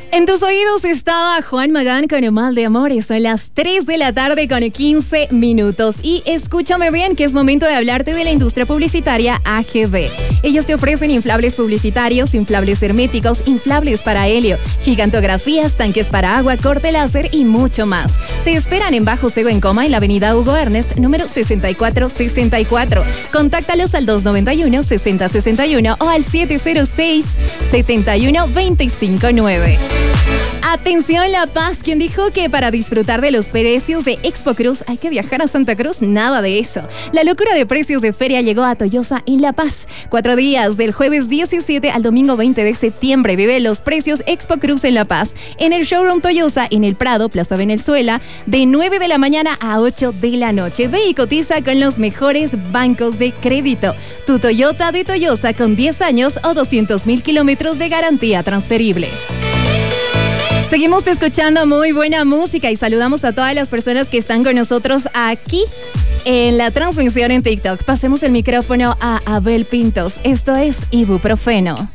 En tus oídos estaba Juan Magán con Mal de Amores. Son las 3 de la tarde con 15 minutos. Y escúchame bien que es momento de hablarte de la industria publicitaria AGV. Ellos te ofrecen inflables publicitarios, inflables herméticos, inflables para helio, gigantografías, tanques para agua, corte láser y mucho más. Te esperan en Bajo Cego en Coma en la avenida Hugo Ernest, número 6464. Contáctalos al 291-6061 o al 706-71259. Atención La Paz, quien dijo que para disfrutar de los precios de Expo Cruz hay que viajar a Santa Cruz, nada de eso. La locura de precios de feria llegó a Toyosa en La Paz. 4 días, del jueves 17 al domingo 20 de septiembre, vive los precios Expo Cruz en La Paz, en el showroom Toyosa, en el Prado, Plaza Venezuela, de 9 de la mañana a 8 de la noche. Ve y cotiza con los mejores bancos de crédito. Tu Toyota de Toyosa con 10 años o 200,000 kilómetros de garantía transferible. Seguimos escuchando muy buena música y saludamos a todas las personas que están con nosotros aquí en la transmisión en TikTok. Pasemos el micrófono a Abel Pintos. Esto es Ibuprofeno.